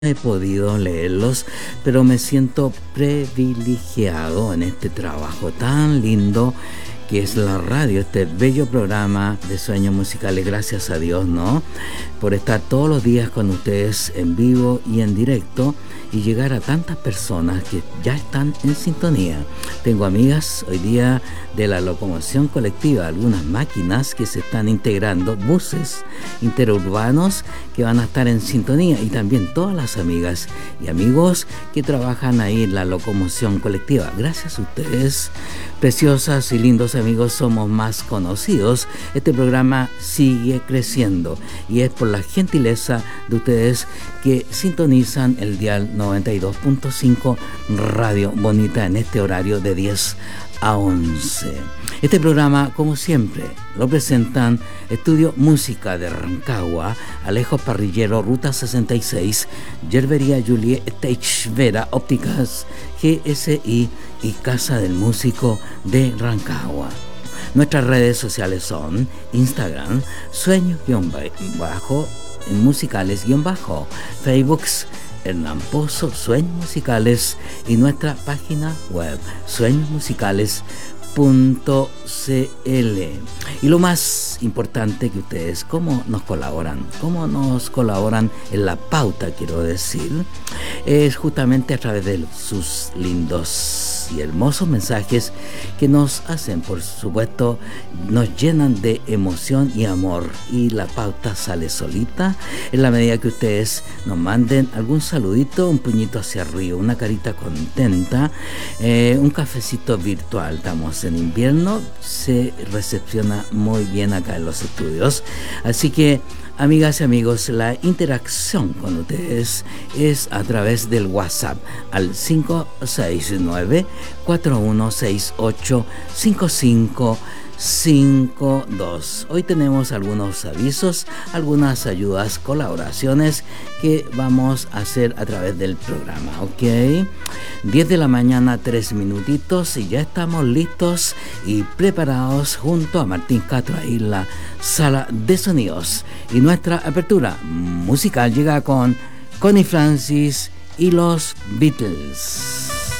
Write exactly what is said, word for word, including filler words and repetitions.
he podido leerlos, pero me siento privilegiado en este trabajo tan lindo que es la radio, este bello programa de sueños musicales. Gracias a Dios, ¿no? Por estar todos los días con ustedes en vivo y en directo y llegar a tantas personas que ya están en sintonía. Tengo amigas hoy día de la locomoción colectiva, algunas máquinas que se están integrando, buses interurbanos que van a estar en sintonía, y también todas las amigas y amigos que trabajan ahí en la locomoción colectiva. Gracias a ustedes, preciosas y lindos amigos, somos más conocidos. Este programa sigue creciendo y es por la gentileza de ustedes que sintonizan el dial noventa y dos punto cinco Radio Bonita en este horario de diez a once. Este programa, como siempre, lo presentan Estudio Música de Rancagua, Alejo Parrillero, Ruta sesenta y seis, Yerbería Julie Stage Vera, Ópticas G S I y Casa del Músico de Rancagua. Nuestras redes sociales son Instagram, sueños-bajo, musicales-bajo, Facebook, Hernán Pozo, Sueños Musicales, y nuestra página web, sueños musicales punto c l. Y lo más importante que ustedes, cómo nos colaboran, cómo nos colaboran en la pauta, quiero decir, es justamente a través de sus lindos y hermosos mensajes que nos hacen, por supuesto, nos llenan de emoción y amor, y la pauta sale solita en la medida que ustedes nos manden algún saludito, un puñito hacia arriba, una carita contenta, eh, un cafecito virtual. Estamos en invierno, se recepciona muy bien acá en los estudios, así que amigas y amigos, la interacción con ustedes es a través del WhatsApp al cinco seis nueve, cuatro uno seis ocho, cinco cinco cinco dos. Hoy tenemos algunos avisos, algunas ayudas, colaboraciones que vamos a hacer a través del programa, ¿ok? diez de la mañana, tres minutitos, y ya estamos listos y preparados junto a Martín Castro ahí en la sala de sonidos. Y nuestra apertura musical llega con Connie Francis y los Beatles.